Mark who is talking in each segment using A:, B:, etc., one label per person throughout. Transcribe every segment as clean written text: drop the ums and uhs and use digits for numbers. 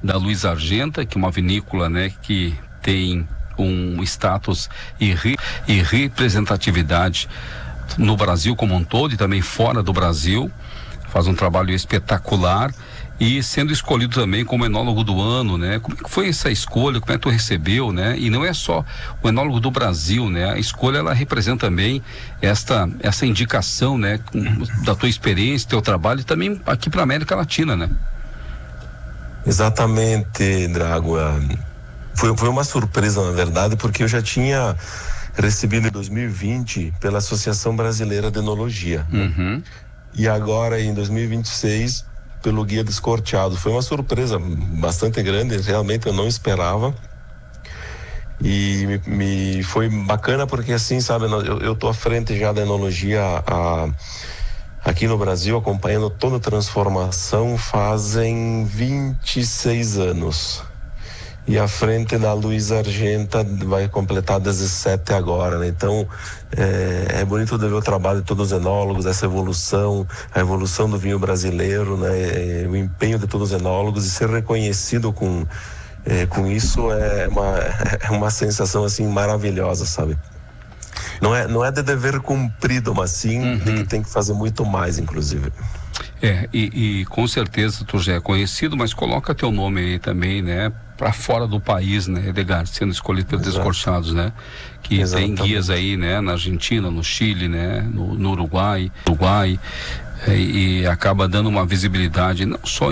A: da Luiz Argenta, que é uma vinícola, né, que tem um status e representatividade no Brasil como um todo e também fora do Brasil. Faz um trabalho espetacular e sendo escolhido também como enólogo do ano, né? Como é que foi essa escolha? Como é que tu recebeu, né? E não é só o enólogo do Brasil, né? A escolha, ela representa também essa indicação, né? Da tua experiência, teu trabalho e também aqui para a América Latina, né?
B: Exatamente, Drago. Foi uma surpresa, na verdade, porque eu já tinha recebido em 2020 pela Associação Brasileira de Enologia.
A: Uhum.
B: E agora, em 2026, pelo Guia Descorteado. Foi uma surpresa bastante grande, realmente eu não esperava. E me foi bacana porque, assim, sabe, eu tô à frente já da enologia aqui no Brasil, acompanhando toda a transformação fazem 26 anos. E à frente da Luiz Argenta vai completar 17 agora, né? Então é bonito de ver o trabalho de todos os enólogos, essa evolução, a evolução do vinho brasileiro, né? O empenho de todos os enólogos e ser reconhecido com isso é uma sensação assim maravilhosa, sabe? Não é de dever cumprido, mas sim de que tem que fazer muito mais, inclusive.
A: E com certeza tu já é conhecido, mas coloca teu nome aí também, né? Para fora do país, né, Edgar, sendo escolhido pelos Descorteados, né? Que Exatamente. Tem guias aí, né? Na Argentina, no Chile, né? No Uruguai, e acaba dando uma visibilidade não só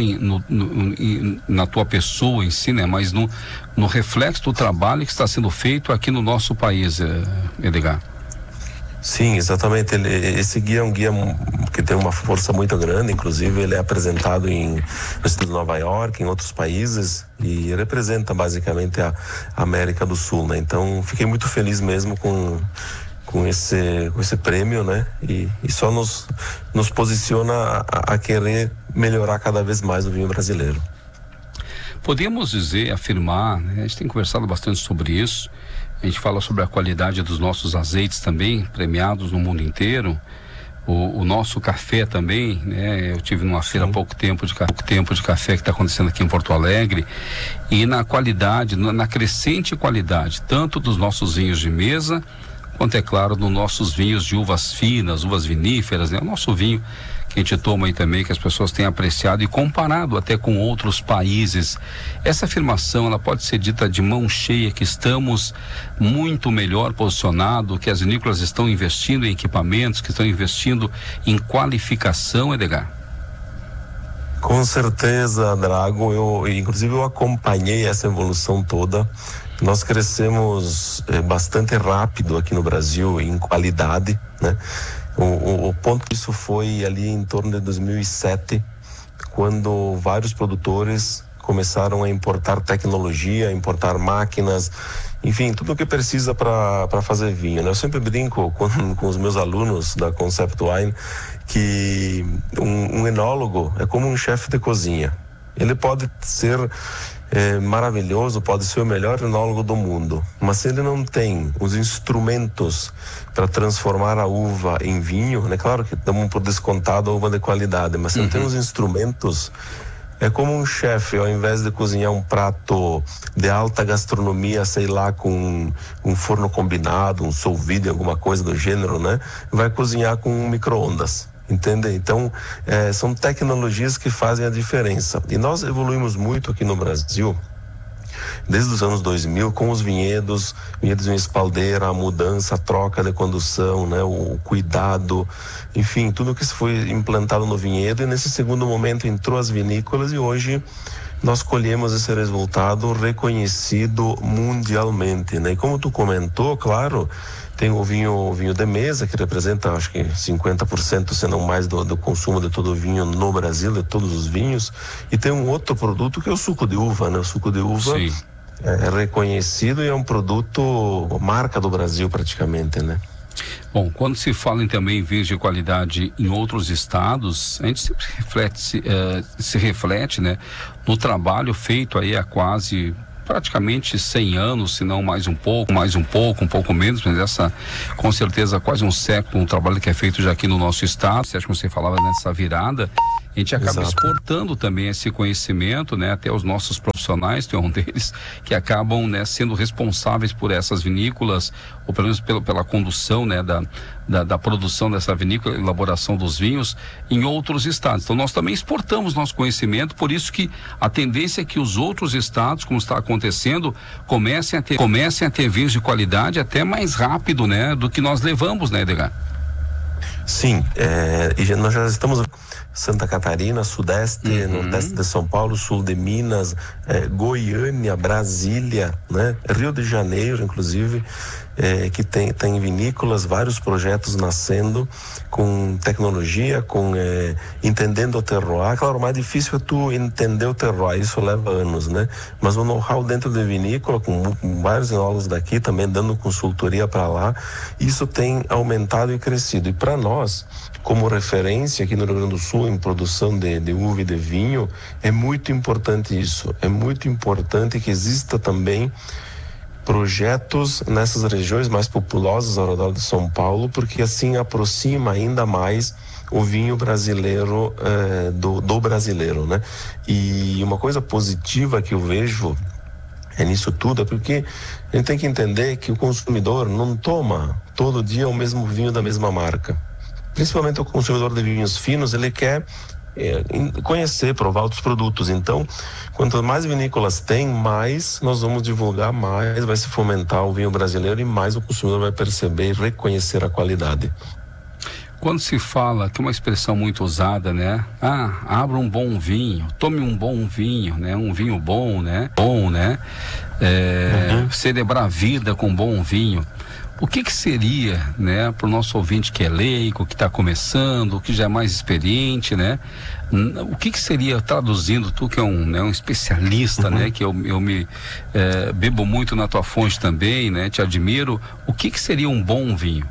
A: na tua pessoa em si, né? Mas no reflexo do trabalho que está sendo feito aqui no nosso país, Edgar.
B: Sim, exatamente. Esse guia é um guia que tem uma força muito grande, inclusive ele é apresentado no estado de Nova York, em outros países, e representa basicamente a América do Sul, né? Então, fiquei muito feliz mesmo com esse prêmio, né? E só nos posiciona a querer melhorar cada vez mais o vinho brasileiro.
A: Podemos afirmar, né? A gente tem conversado bastante sobre isso. A gente fala sobre a qualidade dos nossos azeites também, premiados no mundo inteiro. O nosso café também, né? Eu tive numa feira há pouco tempo de café que está acontecendo aqui em Porto Alegre. E na qualidade, na crescente qualidade, tanto dos nossos vinhos de mesa, quanto, é claro, dos nossos vinhos de uvas finas, uvas viníferas, né? O nosso vinho que a gente toma aí também, que as pessoas têm apreciado e comparado até com outros países. Essa afirmação, ela pode ser dita de mão cheia, que estamos muito melhor posicionados, que as vinícolas estão investindo em equipamentos, que estão investindo em qualificação, Edgar?
B: Com certeza, Drago. Inclusive eu acompanhei essa evolução toda. Nós crescemos bastante rápido aqui no Brasil em qualidade, né? O ponto disso foi ali em torno de 2007, quando vários produtores começaram a importar tecnologia, importar máquinas, enfim, tudo o que precisa para fazer vinho, né? Eu sempre brinco com os meus alunos da Concept Wine que um enólogo é como um chefe de cozinha. Ele pode ser maravilhoso, pode ser o melhor enólogo do mundo, mas se ele não tem os instrumentos para transformar a uva em vinho, né? Claro que damos por descontado a uva de qualidade, mas se não tem os instrumentos, é como um chefe, ao invés de cozinhar um prato de alta gastronomia, sei lá, com um forno combinado, um sous vide, alguma coisa do gênero, né? Vai cozinhar com um micro-ondas. Entende? Então, são tecnologias que fazem a diferença. E nós evoluímos muito aqui no Brasil, desde os anos 2000, com os vinhedos em espaldeira, a mudança, a troca de condução, né? O cuidado, enfim, tudo que foi implantado no vinhedo. E nesse segundo momento entrou as vinícolas e hoje nós colhemos esse resultado reconhecido mundialmente, né? E como tu comentou, claro, tem o vinho de mesa, que representa, acho que 50%, se não mais, do consumo de todo o vinho no Brasil, de todos os vinhos. E tem um outro produto que é o suco de uva, né? O suco de uva é reconhecido e é um produto marca do Brasil praticamente, né?
A: Bom, quando se fala também em vinhos de qualidade em outros estados, a gente sempre se reflete, né, no trabalho feito aí há praticamente 100 anos, se não mais um pouco menos, mas com certeza, quase um século, um trabalho que é feito já aqui no nosso estado. Você acha que você falava nessa virada, a gente acaba
B: Exato.
A: exportando também esse conhecimento, né? Até os nossos profissionais, tem um deles, que acabam, né, sendo responsáveis por essas vinícolas, ou pelo menos pela condução, né, da produção dessa vinícola, elaboração dos vinhos em outros estados. Então nós também exportamos nosso conhecimento, por isso que a tendência é que os outros estados, como está acontecendo, comecem a ter vinhos de qualidade até mais rápido, né, do que nós levamos, né, Edgar?
B: Sim, e nós já estamos Santa Catarina, Sudeste, Nordeste de São Paulo, Sul de Minas, Goiânia, Brasília, né? Rio de Janeiro, inclusive, que tem vinícolas, vários projetos nascendo com tecnologia, entendendo o terroir. Claro, o mais difícil é tu entender o terroir, isso leva anos, né? Mas o know-how dentro de vinícola, com vários enólogos daqui também dando consultoria para lá, isso tem aumentado e crescido. E para nós, como referência aqui no Rio Grande do Sul em produção de uva e de vinho, é muito importante isso. É muito importante que exista também projetos nessas regiões mais populosas ao redor de São Paulo, porque assim aproxima ainda mais o vinho brasileiro do brasileiro, né? E uma coisa positiva que eu vejo nisso tudo é porque a gente tem que entender que o consumidor não toma todo dia o mesmo vinho da mesma marca. Principalmente o consumidor de vinhos finos, ele quer conhecer, provar outros produtos. Então, quanto mais vinícolas tem, mais nós vamos divulgar, mais vai se fomentar o vinho brasileiro e mais o consumidor vai perceber e reconhecer a qualidade.
A: Quando se fala, tem uma expressão muito usada, né? Abra um bom vinho, tome um bom vinho, né? Um vinho bom, né? Celebrar a vida com bom vinho. O que seria, né, para o nosso ouvinte que é leigo, que está começando, que já é mais experiente, né? O que seria, traduzindo, tu que é um especialista, né? Que eu me bebo muito na tua fonte também, né? Te admiro. O que seria um bom vinho?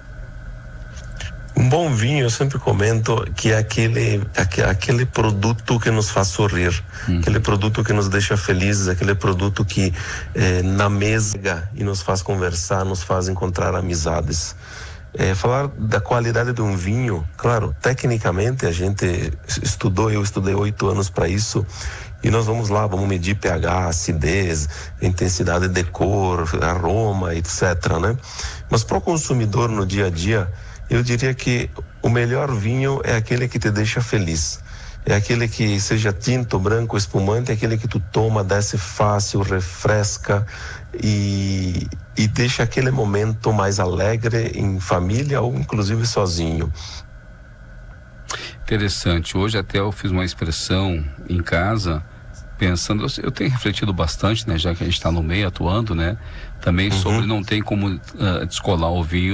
B: Um bom vinho, eu sempre comento que é aquele produto que nos faz sorrir, aquele produto que nos deixa felizes, aquele produto que na mesa e nos faz conversar, nos faz encontrar amizades. Falar da qualidade de um vinho, claro, tecnicamente a gente eu estudei 8 anos para isso, e nós vamos medir pH, acidez, intensidade de cor, aroma, etc, né? Mas para o consumidor no dia a dia, eu diria que o melhor vinho é aquele que te deixa feliz. É aquele que seja tinto, branco, espumante, é aquele que tu toma, desce fácil, refresca e deixa aquele momento mais alegre em família ou inclusive sozinho.
A: Interessante. Hoje até eu fiz uma expressão em casa, pensando, eu tenho refletido bastante, né, já que a gente está no meio atuando, né, também sobre não tem como descolar o vinho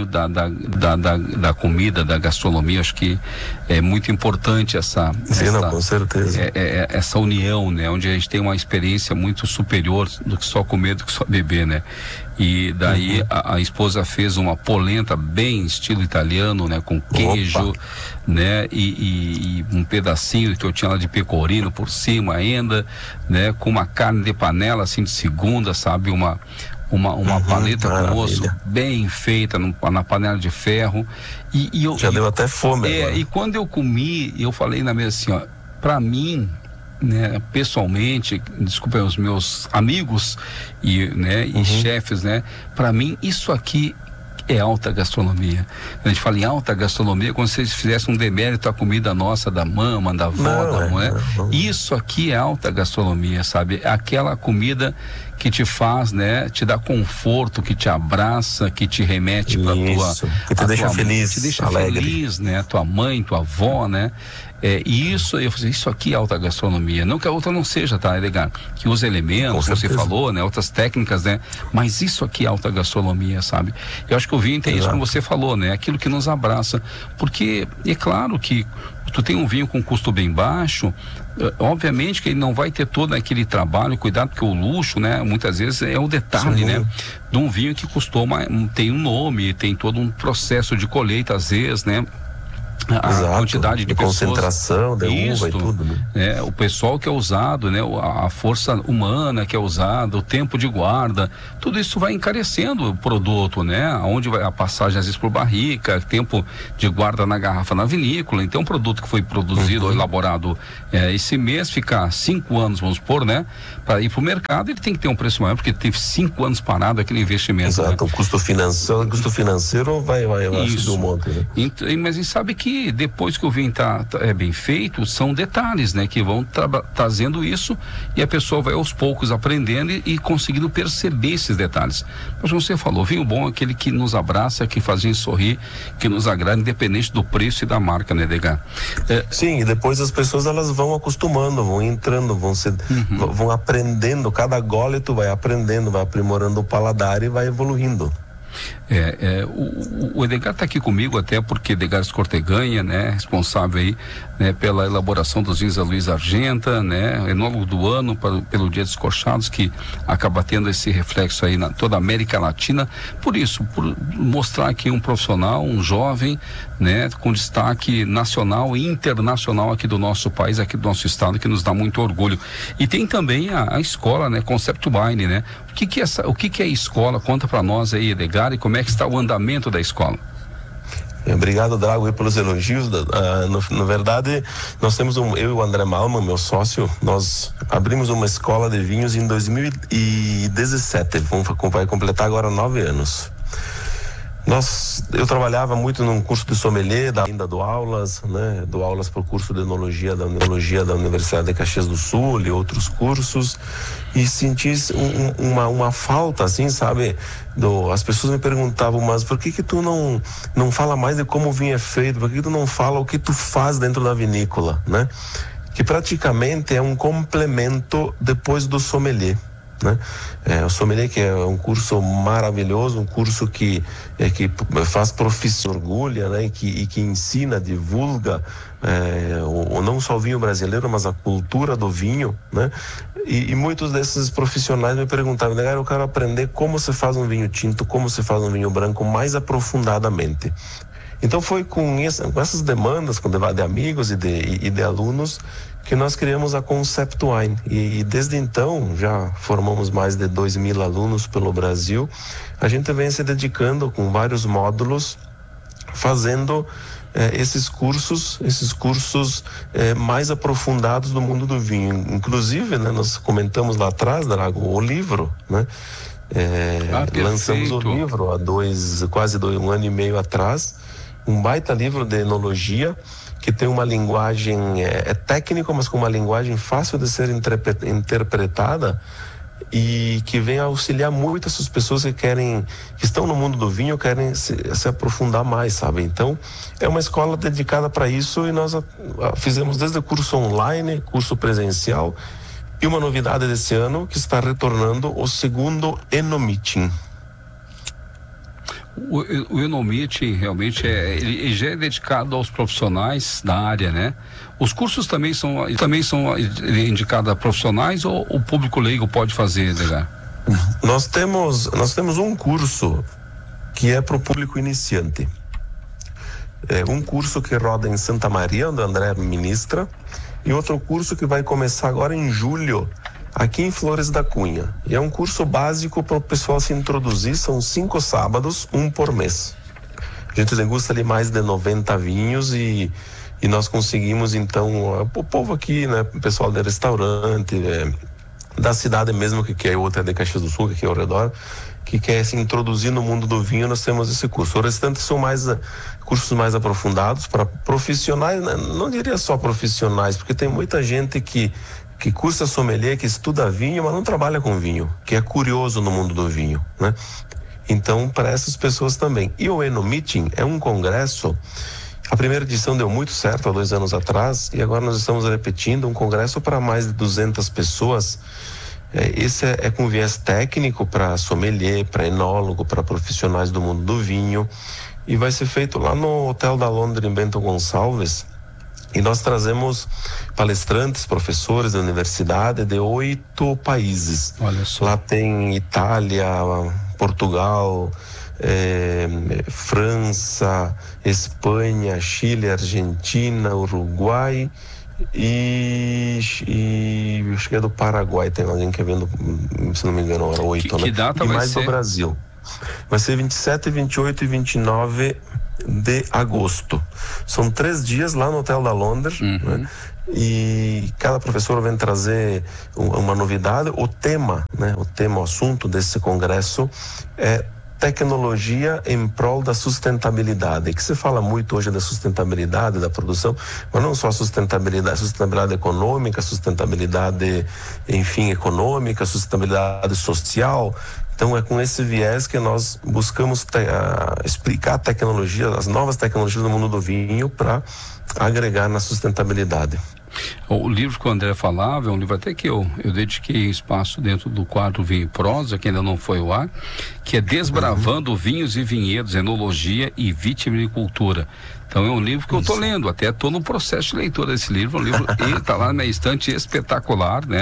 A: da comida, da gastronomia. Acho que é muito importante
B: com certeza.
A: Essa união, né, onde a gente tem uma experiência muito superior do que só comer, do que só beber, né. E daí a esposa fez uma polenta bem estilo italiano, né, com queijo, né, e um pedacinho que eu tinha lá de pecorino por cima ainda, né, com uma carne de panela assim de segunda, sabe, uma paleta com osso bem feita na panela de ferro. Já
B: deu até fome.
A: E quando eu comi, eu falei na mesa assim, ó, pra mim, né, pessoalmente, desculpem os meus amigos e chefes, né, pra mim isso aqui é alta gastronomia. A gente fala em alta gastronomia como se vocês fizessem um demérito à comida nossa, da mama, da avó, da mulher. Isso aqui é alta gastronomia, sabe? Aquela comida que te faz, né, te dá conforto, que te abraça, que te remete para
B: que te deixa feliz,
A: te deixa
B: alegre.
A: Feliz, né? Tua mãe, tua avó, né? E isso, eu falei, isso aqui é alta gastronomia. Não que a outra não seja, tá, legal? Que os elementos, como você falou, né? Outras técnicas, né? Mas isso aqui é alta gastronomia, sabe? Eu acho que o vinho tem isso, como você falou, né? Aquilo que nos abraça. Porque é claro que tu tem um vinho com custo bem baixo, obviamente que ele não vai ter todo aquele trabalho, cuidado, porque o luxo, né, muitas vezes é o detalhe, né, de um vinho que custou tem um nome, tem todo um processo de colheita às vezes, né,
B: Exato,
A: quantidade de pessoas,
B: concentração de uva e tudo, né?
A: O pessoal que é usado, né? A força humana que é usada, o tempo de guarda, tudo isso vai encarecendo o produto, né? Onde vai a passagem às vezes por barrica, tempo de guarda na garrafa na vinícola. Então, um produto que foi produzido ou elaborado esse mês, ficar 5 anos, vamos supor, né? Para ir para o mercado, ele tem que ter um preço maior, porque teve 5 anos parado aquele investimento.
B: Exato,
A: né?
B: O custo financeiro vai subir um monte, né?
A: Mas a gente sabe que depois que o vinho é bem feito, são detalhes, né, que vão trazendo isso, e a pessoa vai aos poucos aprendendo e conseguindo perceber esses detalhes. Mas como você falou, vinho bom é aquele que nos abraça, que faz a gente sorrir, que nos agrada, independente do preço e da marca, né, Edgar?
B: Sim, e depois as pessoas elas vão acostumando, vão entrando, vão aprendendo, cada gole tu vai aprendendo, vai aprimorando o paladar e vai evoluindo.
A: O Edgar está aqui comigo até porque Edgar Escorteganha, né, responsável aí, né, pela elaboração dos vinhos da Luiz Argenta, né, enólogo do ano pelo Dia dos Corchados, que acaba tendo esse reflexo aí na toda a América Latina. Por mostrar aqui um profissional, um jovem, né, com destaque nacional e internacional aqui do nosso país, aqui do nosso estado, que nos dá muito orgulho. E tem também a escola, né, Concept Wine, né? O que é a escola? Conta para nós aí, Edgar, e como é que está o andamento da escola?
B: Obrigado, Drago, pelos elogios. Na verdade, nós temos eu e o André Malman, meu sócio, nós abrimos uma escola de vinhos em 2017, vai completar agora 9 anos. Eu trabalhava muito num curso de sommelier, ainda dou aulas, né? Dou aulas para o curso de enologia da Universidade de Caxias do Sul e outros cursos, e senti uma falta, assim, sabe? As pessoas me perguntavam, mas por que tu não fala mais de como o vinho é feito? Por que tu não fala o que tu faz dentro da vinícola, né? Que praticamente é um complemento depois do sommelier, né? O sommelier, que é um curso maravilhoso, um curso que faz profissão, orgulha, né? E que ensina, divulga não só o vinho brasileiro, mas a cultura do vinho, né? E muitos desses profissionais me perguntavam, eu quero aprender como se faz um vinho tinto, como se faz um vinho branco mais aprofundadamente. Então foi com essas demandas de amigos e de alunos que nós criamos a Concept Wine, e desde então já formamos mais de 2.000 alunos pelo Brasil. A gente vem se dedicando com vários módulos, fazendo esses cursos mais aprofundados do mundo do vinho. Inclusive, né, nós comentamos lá atrás, Drago, o livro, né? Lançamos o livro há quase um ano e meio atrás, um baita livro de enologia, que tem uma linguagem técnica, mas com uma linguagem fácil de ser interpretada, e que vem auxiliar muito essas pessoas que estão no mundo do vinho, querem se aprofundar mais, sabe? Então, é uma escola dedicada para isso, e nós fizemos desde curso online, curso presencial, e uma novidade desse ano, que está retornando, o segundo Enomeeting.
A: O Enomeeting realmente ele já é dedicado aos profissionais da área, né? Os cursos também são indicados a profissionais, ou o público leigo pode fazer, Edgar?
B: Nós temos um curso que é para o público iniciante. Um curso que roda em Santa Maria, onde o André ministra, e outro curso que vai começar agora em julho, aqui em Flores da Cunha. E é um curso básico para o pessoal se introduzir, são 5 sábados, um por mês. A gente degusta ali mais de 90 vinhos, e nós conseguimos, então, o povo aqui, né, o pessoal de restaurante, da cidade mesmo, que é outra de Caxias do Sul, que é ao redor, que quer se introduzir no mundo do vinho, nós temos esse curso. O restante são cursos mais aprofundados para profissionais, né? Não diria só profissionais, porque tem muita gente que cursa sommelier, que estuda vinho, mas não trabalha com vinho, que é curioso no mundo do vinho, né? Então, para essas pessoas também. E o Enomeeting é um congresso. A primeira edição deu muito certo há 2 anos atrás, e agora nós estamos repetindo um congresso para mais de 200 pessoas. Esse é com viés técnico para sommelier, para enólogo, para profissionais do mundo do vinho, e vai ser feito lá no Hotel da Londres, em Bento Gonçalves. E nós trazemos palestrantes, professores da universidade de 8 países.
A: Olha só.
B: Lá tem Itália, Portugal, França, Espanha, Chile, Argentina, Uruguai e acho que é do Paraguai, tem alguém que é vendo, se não me engano, hora 8,
A: que
B: né?
A: data
B: e
A: vai
B: mais
A: ser?
B: do Brasil. Vai ser 27, 28 e 29 de agosto. São 3 dias lá no Hotel da Londres, né? E cada professor vem trazer uma novidade. O tema, né? O assunto desse congresso é tecnologia em prol da sustentabilidade, que se fala muito hoje da sustentabilidade da produção, mas não só a sustentabilidade econômica, sustentabilidade, enfim, econômica, sustentabilidade social. Então é com esse viés que nós buscamos explicar a tecnologia, as novas tecnologias do mundo do vinho para agregar na sustentabilidade.
A: O livro que o André falava é um livro até que eu dediquei espaço dentro do quadro Vinho e Prosa, que ainda não foi ao ar, que é Desbravando Vinhos e Vinhedos, Enologia e Vitivinicultura. Então é um livro que eu estou lendo, até estou no processo de leitura desse livro. O livro está lá na minha estante, espetacular, né?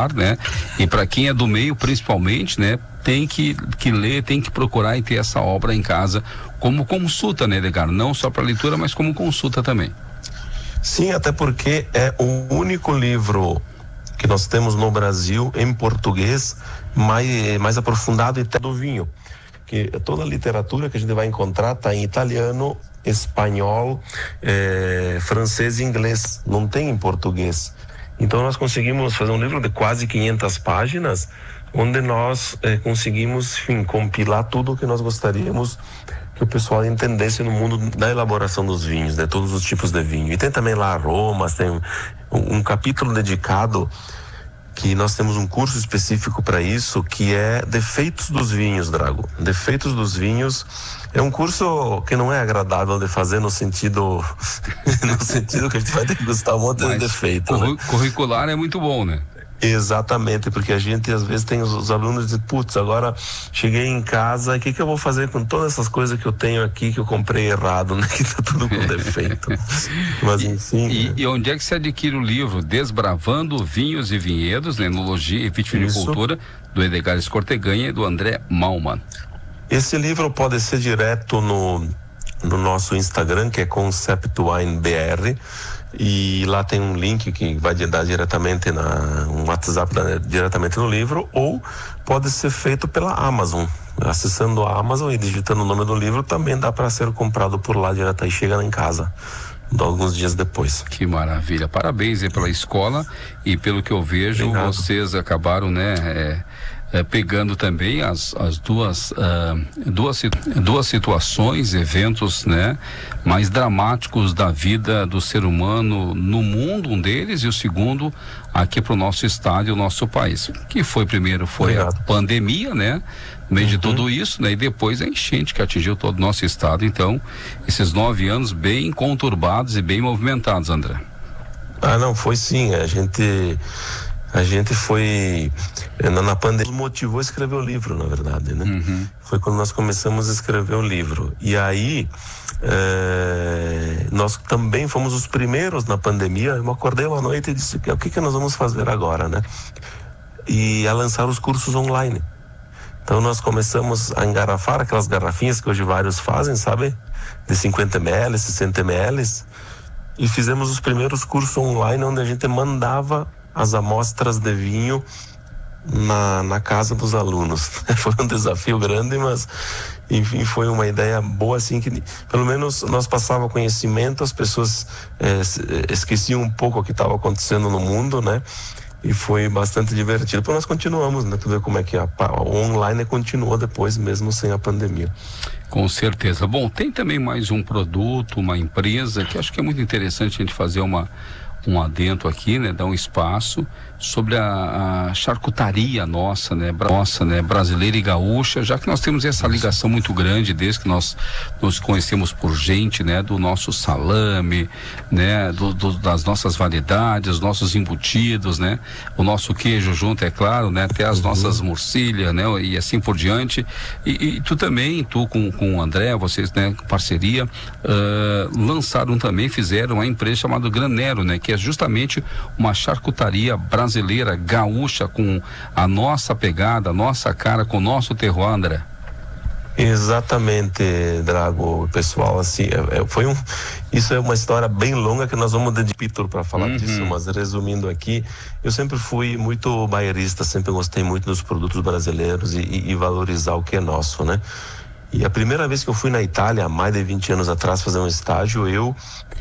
A: E para quem é do meio, principalmente, né? Tem que ler, tem que procurar e ter essa obra em casa como consulta, né, Edgar? Não só para leitura, mas como consulta também.
B: Sim, até porque é o único livro que nós temos no Brasil em português mais aprofundado do vinho. Que toda a literatura que a gente vai encontrar está em italiano, espanhol, francês e inglês. Não tem em português. Então nós conseguimos fazer um livro de quase 500 páginas, onde nós conseguimos, enfim, compilar tudo o que nós gostaríamos que o pessoal entendesse no mundo da elaboração dos vinhos, de todos os tipos de vinho. E tem também lá aromas, tem um capítulo dedicado, que nós temos um curso específico para isso, que é Defeitos dos Vinhos, Drago. Defeitos dos Vinhos é um curso que não é agradável de fazer no sentido que a gente vai ter que gostar um monte de defeito.
A: Curricular é muito bom, né?
B: Exatamente, porque a gente às vezes tem os alunos dizem, putz, agora cheguei em casa, o que eu vou fazer com todas essas coisas que eu tenho aqui que eu comprei errado, né? Que tá tudo com defeito. Mas enfim.
A: E onde é que se adquire o livro Desbravando Vinhos e Vinhedos, né? Enologia e Vitivinicultura, do Edgar Escorteganha e do André Malman? Esse livro pode ser direto no nosso Instagram, que é ConceptWineBR. E lá tem um link que vai dar diretamente um WhatsApp diretamente no livro, ou pode ser feito pela Amazon. Acessando a Amazon e digitando o nome do livro, também dá para ser comprado por lá direto e chega em casa alguns dias depois. Que maravilha, parabéns aí pela escola, e pelo que eu vejo, obrigado. Vocês acabaram, né, pegando também as duas situações, eventos, né, mais dramáticos da vida do ser humano no mundo, um deles, e o segundo aqui para o nosso estado e o nosso país, que primeiro foi obrigado. A pandemia, né, no meio de tudo isso, né, e depois a enchente que atingiu todo o nosso estado. Então, esses 9 anos bem conturbados e bem movimentados, André. Não, foi sim, a gente foi, na pandemia, nos motivou a escrever o livro, na verdade, né? Foi quando nós começamos a escrever o livro. E aí, nós também fomos os primeiros na pandemia. Eu acordei uma noite e disse, o que nós vamos fazer agora, né? E a lançar os cursos online. Então nós começamos a engarrafar aquelas garrafinhas que hoje vários fazem, sabe? De 50 ml, 60 ml. E fizemos os primeiros cursos online, onde a gente mandava as amostras de vinho na casa dos alunos. Foi um desafio grande, mas enfim, foi uma ideia boa, assim, que pelo menos nós passava conhecimento, as pessoas esqueciam um pouco o que estava acontecendo no mundo, né? E foi bastante divertido. Então nós continuamos, né? Tu vê como é que o online continuou depois, mesmo sem a pandemia. Com certeza. Bom, tem também mais um produto, uma empresa, que acho que é muito interessante a gente fazer um adendo aqui, né, dar um espaço sobre a charcutaria nossa, né, brasileira e gaúcha, já que nós temos essa ligação muito grande desde que nós nos conhecemos por gente, né, do nosso salame, né, das nossas variedades, nossos embutidos, né, o nosso queijo junto, é claro, né, até as nossas morcilhas, né, e assim por diante. E tu também, com o André, vocês, né, parceria, fizeram uma empresa chamada Granero, né, que é justamente uma charcutaria brasileira, gaúcha, com a nossa pegada, a nossa cara, com o nosso terroir, André.
B: Exatamente, Drago, pessoal, assim, isso é uma história bem longa que nós vamos dedicar para falar disso, mas resumindo aqui, eu sempre fui muito bairrista, sempre gostei muito dos produtos brasileiros e valorizar o que é nosso, né? E a primeira vez que eu fui na Itália, há mais de 20 anos atrás, fazer um estágio, eu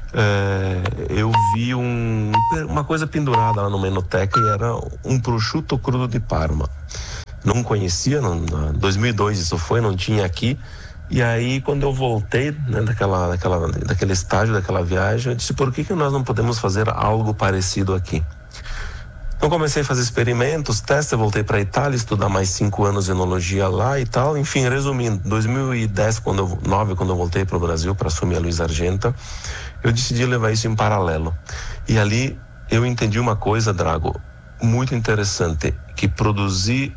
B: vi uma coisa pendurada lá numa enoteca e era um prosciutto crudo de Parma. Não conhecia, em 2002 isso foi, não tinha aqui. E aí, quando eu voltei, né, daquele estágio, daquela viagem, eu disse, por que nós não podemos fazer algo parecido aqui? Então comecei a fazer experimentos, testes, eu voltei para a Itália, estudar mais 5 anos de enologia lá e tal. Enfim, resumindo, 2010, quando eu voltei para o Brasil para assumir a Luiz Argenta, eu decidi levar isso em paralelo. E ali eu entendi uma coisa, Drago, muito interessante, que produzir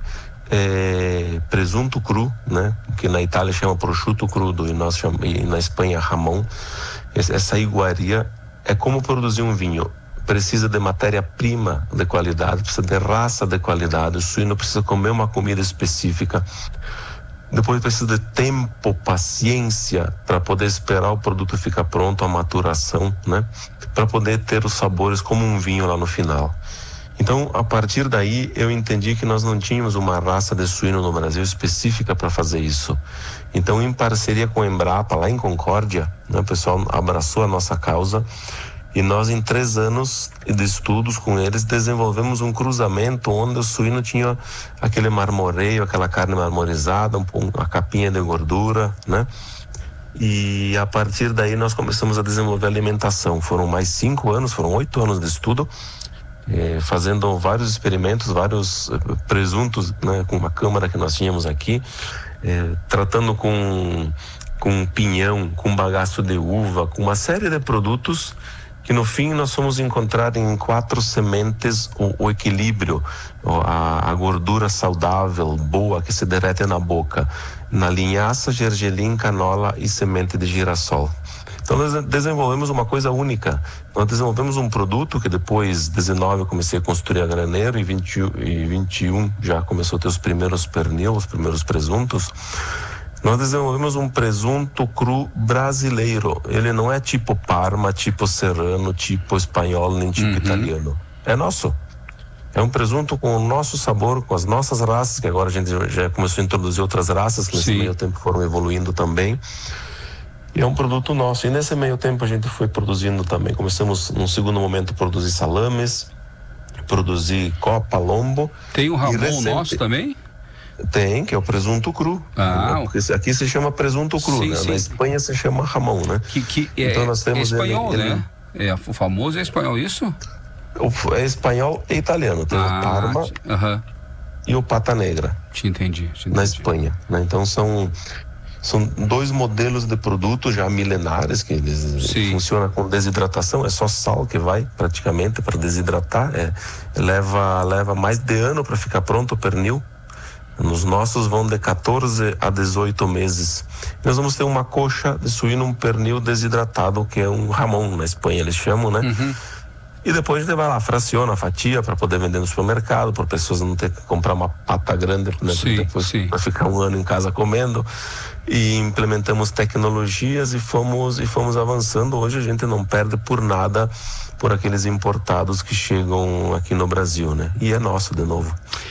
B: presunto cru, né? Que na Itália chama prosciutto crudo e na Espanha jamón. Essa iguaria é como produzir um vinho. Precisa de matéria-prima de qualidade, precisa de raça de qualidade. O suíno precisa comer uma comida específica. Depois precisa de tempo, paciência para poder esperar o produto ficar pronto, a maturação, né? Para poder ter os sabores como um vinho lá no final. Então, a partir daí, eu entendi que nós não tínhamos uma raça de suíno no Brasil específica para fazer isso. Então, em parceria com a Embrapa, lá em Concórdia, né, o pessoal abraçou a nossa causa e nós, em 3 anos de estudos com eles, desenvolvemos um cruzamento onde o suíno tinha aquele marmoreio, aquela carne marmorizada, uma capinha de gordura, né? E a partir daí nós começamos a desenvolver alimentação. Foram mais 5 anos, foram 8 anos de estudo, fazendo vários experimentos, vários presuntos, né, com uma câmara que nós tínhamos aqui, tratando com pinhão, com bagaço de uva, com uma série de produtos que no fim nós fomos encontrar em 4 sementes o equilíbrio, a gordura saudável, boa, que se derrete na boca, na linhaça, gergelim, canola e semente de girassol. Então nós desenvolvemos uma coisa única. Nós desenvolvemos um produto que depois, em 19, eu comecei a construir a Graneiro, em 21 já começou a ter os primeiros pernil, os primeiros presuntos. Nós desenvolvemos um presunto cru brasileiro. Ele não é tipo Parma, tipo Serrano, tipo espanhol, nem tipo italiano. É nosso. É um presunto com o nosso sabor, com as nossas raças, que agora a gente já começou a introduzir outras raças, que nesse meio tempo foram evoluindo também. E é um produto nosso. E nesse meio tempo a gente foi produzindo também. Começamos, num segundo momento, a produzir salames, produzir copa, lombo.
A: Tem um jamón nosso também?
B: Tem, que é o presunto cru. Porque aqui se chama presunto cru, né? Na Espanha se chama jamón, né?
A: Então nós temos espanhol, né? O famoso é espanhol, isso?
B: É espanhol e italiano. Tem o Parma e o Pata Negra.
A: Te entendi.
B: Na Espanha, né? Então são 2 modelos de produto já milenares que eles funcionam com desidratação. É só sal que vai praticamente para desidratar. Leva mais de ano para ficar pronto o pernil. Nos nossos vão de 14 a 18 meses. Nós vamos ter uma coxa de suíno, um pernil desidratado, que é um jamón, na Espanha eles chamam, né? E depois a gente vai lá, fraciona a fatia para poder vender no supermercado, para pessoas não ter que comprar uma pata grande, né? Depois para ficar um ano em casa comendo. E implementamos tecnologias e fomos avançando. Hoje a gente não perde por nada por aqueles importados que chegam aqui no Brasil, né? E é nosso de novo.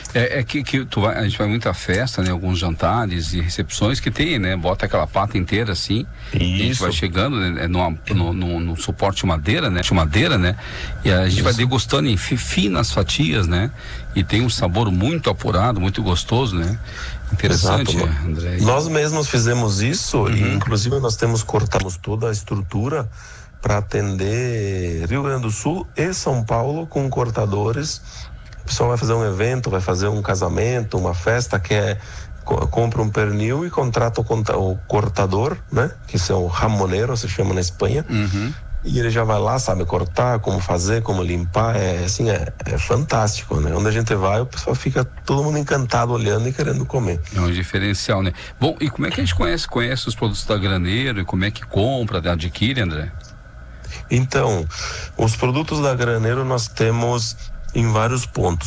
A: A gente vai muita festa, né? Alguns jantares e recepções que tem, né? Bota aquela pata inteira assim. Isso. E a gente vai chegando, né? no suporte de madeira, né? E a gente vai degustando em finas fatias, né? E tem um sabor muito apurado, muito gostoso, né? Interessante, André.
B: Nós mesmos fizemos isso e inclusive nós cortamos toda a estrutura para atender Rio Grande do Sul e São Paulo com cortadores. O pessoal vai fazer um evento, vai fazer um casamento, uma festa, compra um pernil e contrata o cortador, né? Que é o jamoneiro, se chama na Espanha. E ele já vai lá, sabe cortar, como fazer, como limpar. É fantástico, né? Onde a gente vai, o pessoal fica todo mundo encantado olhando e querendo comer.
A: É um diferencial, né? Bom, e como é que a gente conhece os produtos da Graneiro e como é que compra, adquire, André?
B: Então, os produtos da Graneiro nós temos em vários pontos.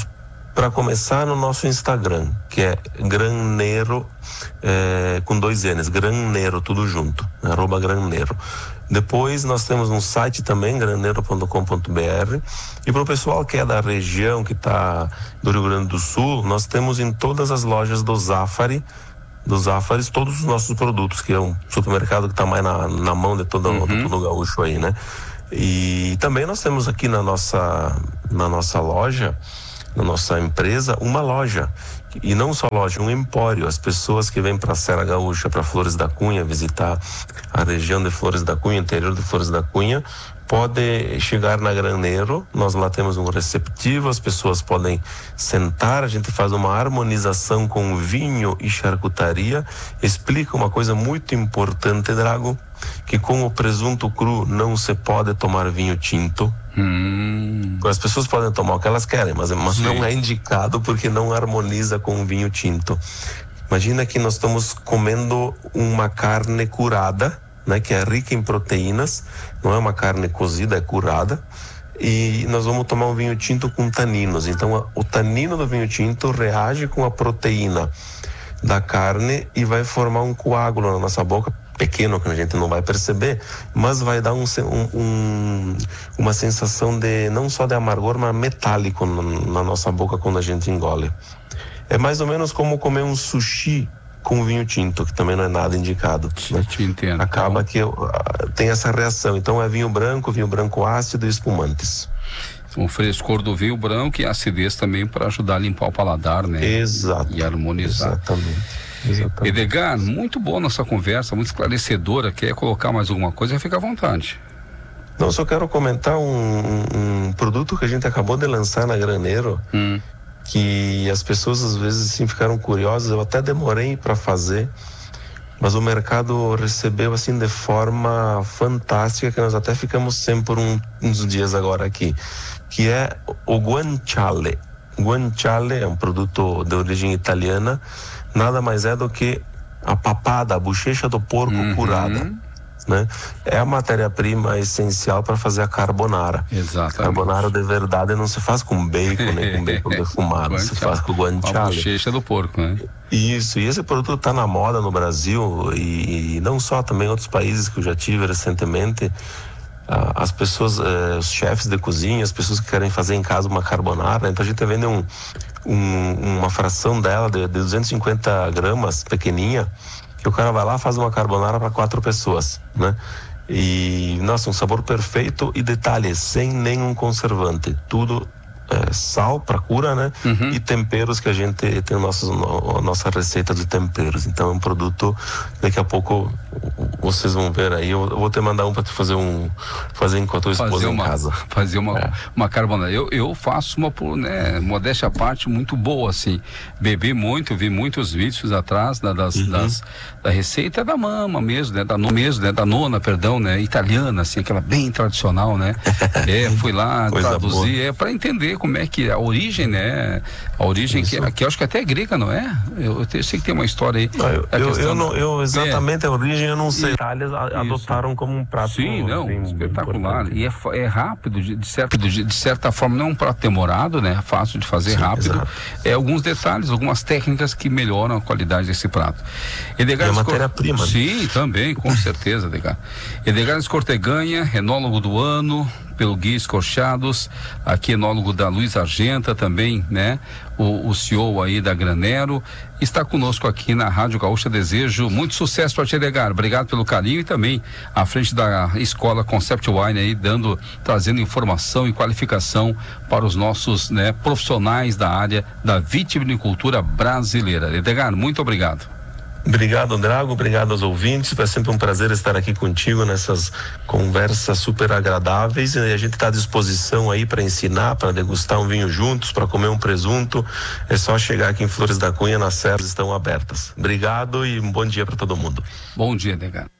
B: para começar, no nosso Instagram, que é Granero, com 2 N's, Granero, tudo junto, @Granero. Depois nós temos um site também, granero.com.br, e para o pessoal que é da região, que está do Rio Grande do Sul, nós temos em todas as lojas do Zafari, todos os nossos produtos, que é um supermercado que está mais na mão de todo gaúcho aí, né? E também nós temos aqui na nossa loja, na nossa empresa, uma loja, e não só loja, um empório. As pessoas que vêm para a Serra Gaúcha, para Flores da Cunha, visitar a região de Flores da Cunha, interior de Flores da Cunha, pode chegar na Granero. Nós lá temos um receptivo, as pessoas podem sentar, a gente faz uma harmonização com vinho e charcutaria. Explica uma coisa muito importante, Drago, que com o presunto cru não se pode tomar vinho tinto. As pessoas podem tomar o que elas querem, mas não é indicado, porque não harmoniza com o vinho tinto. Imagina que nós estamos comendo uma carne curada, né, que é rica em proteínas, não é uma carne cozida, é curada, e nós vamos tomar um vinho tinto com taninos. Então o tanino do vinho tinto reage com a proteína da carne e vai formar um coágulo na nossa boca, pequeno, que a gente não vai perceber, mas vai dar uma sensação de, não só de amargor, mas metálico na nossa boca quando a gente engole. É mais ou menos como comer um sushi com vinho tinto, que também não é nada indicado, né?
A: Te entendo.
B: Acaba que tem essa reação. Então é vinho branco ácido e espumantes.
A: O frescor do vinho branco e a acidez também para ajudar a limpar o paladar, né?
B: Exato.
A: E harmonizar.
B: Exatamente.
A: Edgar, muito boa nossa conversa, muito esclarecedora. Quer colocar mais alguma coisa? Fica à vontade.
B: Não, só quero comentar um produto que a gente acabou de lançar na Granero, que as pessoas às vezes assim ficaram curiosas. Eu até demorei para fazer, mas o mercado recebeu assim de forma fantástica, que nós até ficamos sem por uns dias agora aqui, que é o guanciale. Guanciale é um produto de origem italiana, nada mais é do que a papada, a bochecha do porco curada, né? É a matéria-prima essencial para fazer a carbonara.
A: Exatamente.
B: Carbonara de verdade não se faz com bacon, nem com bacon defumado, se faz com guanciale.
A: A bochecha do porco, né?
B: Isso, e esse produto está na moda no Brasil, e não só, também em outros países que eu já tive recentemente. As pessoas, os chefes de cozinha, as pessoas que querem fazer em casa uma carbonara, então a gente vende uma fração dela de 250 gramas, pequenininha, que o cara vai lá e faz uma carbonara para 4 pessoas, né? E, nossa, um sabor perfeito, e detalhe, sem nenhum conservante, tudo sal para cura, né? E temperos, que a gente tem a nossa receita de temperos. Então é um produto, daqui a pouco vocês vão ver aí. Eu vou te mandar para tu fazer com a tua esposa em casa.
A: Fazer uma carbonara. Eu faço modéstia à parte, muito boa, assim. Bebi muito, vi muitos vídeos atrás da receita da mama mesmo, né? Da nona, perdão, né? Italiana, assim, aquela bem tradicional, né? Fui lá traduzir, para entender como é que é a origem, né? A origem que eu acho que até é grega, não é? Eu sei que tem uma história aí.
B: Eu exatamente a origem eu não sei. Itália adotaram como um prato.
A: Sim, espetacular. E é rápido, de certa forma, não é um prato demorado, né? É fácil de fazer, rápido. Exato. Alguns detalhes, algumas técnicas que melhoram a qualidade desse prato. Edgar,
B: é matéria-prima.
A: Sim, também, com certeza, Edgar. Edgar Escorteganha, enólogo do ano pelo Guia Escorchados, aqui enólogo da Luiz Argenta também, né? O CEO aí da Granero, está conosco aqui na Rádio Gaúcha. Desejo muito sucesso para ti, Edgar. Obrigado pelo carinho, e também à frente da escola Concept Wine aí, trazendo informação e qualificação para os nossos, né, profissionais da área da vitivinicultura brasileira. Edgar, muito obrigado.
B: Obrigado, Drago, obrigado aos ouvintes. É sempre um prazer estar aqui contigo nessas conversas super agradáveis, e a gente está à disposição aí para ensinar, para degustar um vinho juntos, para comer um presunto. É só chegar aqui em Flores da Cunha, nas serras estão abertas. Obrigado e um bom dia para todo mundo.
A: Bom dia, Edgar.